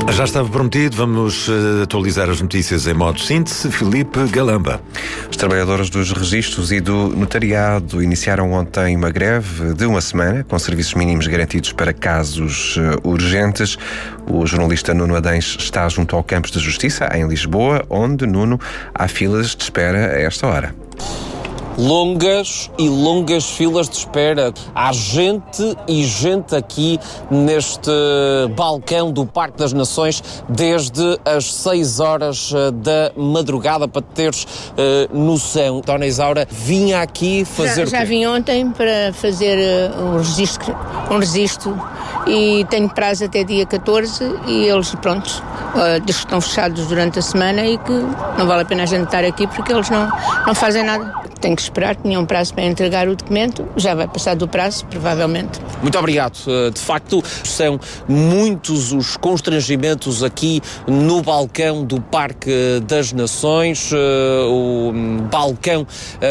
Já estava prometido, vamos atualizar as notícias em modo síntese. Filipe Galamba. Os trabalhadores dos registros e do notariado iniciaram ontem uma greve de uma semana, com serviços mínimos garantidos para casos urgentes. O jornalista Nuno Adães está junto ao Campos de Justiça, em Lisboa, onde, Nuno, há filas de espera a esta hora. Longas e longas filas de espera. Há gente e gente aqui neste balcão do Parque das Nações desde as 6 horas da madrugada, para teres noção. Dona Isaura vinha aqui fazer Já vim ontem para fazer um registro e tenho prazo até dia 14 e eles, pronto, diz que estão fechados durante a semana e que não vale a pena a gente estar aqui porque eles não fazem nada. Tenho que esperar, tinha um prazo para entregar o documento, já vai passar do prazo, provavelmente. Muito obrigado. De facto, são muitos os constrangimentos aqui no balcão do Parque das Nações. O balcão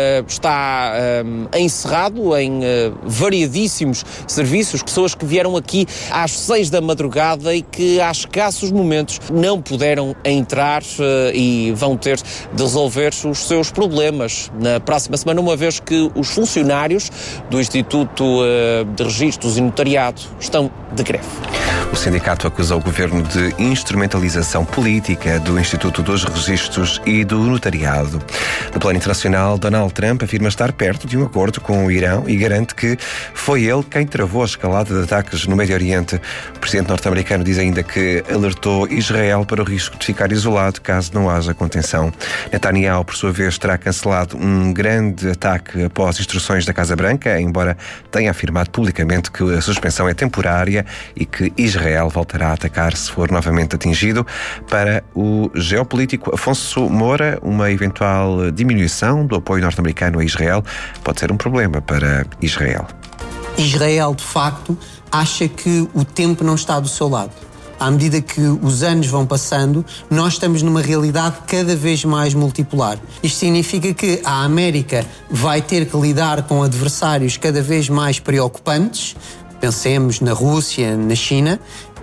está encerrado em variadíssimos serviços, pessoas que vieram aqui às 6 da madrugada e que há escassos momentos não puderam entrar e vão ter de resolver os seus problemas na próxima semana, uma vez que os funcionários do Instituto de Registros e Notariado estão de greve. O sindicato acusa o governo de instrumentalização política do Instituto dos Registros e do Notariado. No plano internacional, Donald Trump afirma estar perto de um acordo com o Irão e garante que foi ele quem travou a escalada de ataques no Médio Oriente. O presidente norte-americano diz ainda que alertou Israel para o risco de ficar isolado caso não haja contenção. Netanyahu, por sua vez, terá cancelado um grande ataque após instruções da Casa Branca, embora tenha afirmado publicamente que a suspensão é temporária e que Israel voltará a atacar se for novamente atingido. Para o geopolítico Afonso Moura, uma eventual diminuição do apoio norte-americano a Israel pode ser um problema para Israel. Israel, de facto, acha que o tempo não está do seu lado. À medida que os anos vão passando, nós estamos numa realidade cada vez mais multipolar. Isto significa que a América vai ter que lidar com adversários cada vez mais preocupantes. Pensemos na Rússia, na China,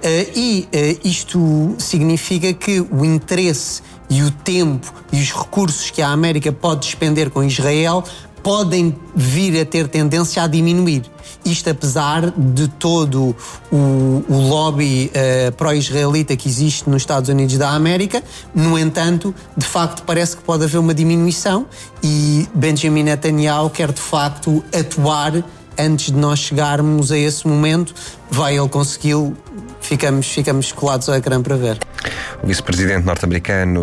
e isto significa que o interesse e o tempo e os recursos que a América pode despender com Israel podem vir a ter tendência a diminuir. Isto apesar de todo o lobby pró-israelita que existe nos Estados Unidos da América. No entanto, de facto, parece que pode haver uma diminuição e Benjamin Netanyahu quer, de facto, atuar antes de nós chegarmos a esse momento. Vai ele consegui-lo? Ficamos colados ao ecrã para ver. O vice-presidente norte-americano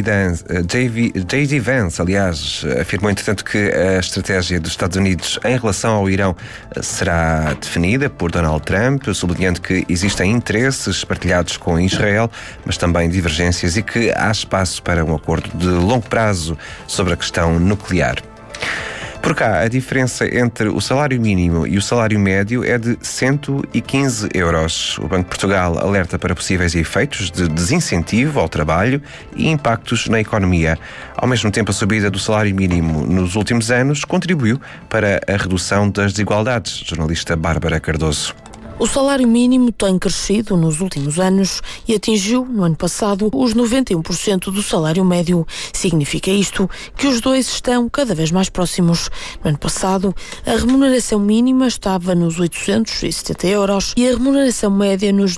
J.D. Vance, aliás, afirmou, entretanto, que a estratégia dos Estados Unidos em relação ao Irão será definida por Donald Trump, sublinhando que existem interesses partilhados com Israel, mas também divergências e que há espaço para um acordo de longo prazo sobre a questão nuclear. Por cá, a diferença entre o salário mínimo e o salário médio é de 115 euros. O Banco de Portugal alerta para possíveis efeitos de desincentivo ao trabalho e impactos na economia. Ao mesmo tempo, a subida do salário mínimo nos últimos anos contribuiu para a redução das desigualdades. Jornalista Bárbara Cardoso. O salário mínimo tem crescido nos últimos anos e atingiu, no ano passado, os 91% do salário médio. Significa isto que os dois estão cada vez mais próximos. No ano passado, a remuneração mínima estava nos 870 euros e a remuneração média nos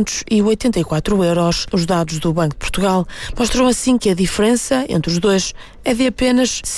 984 euros. Os dados do Banco de Portugal mostram assim que a diferença entre os dois é de apenas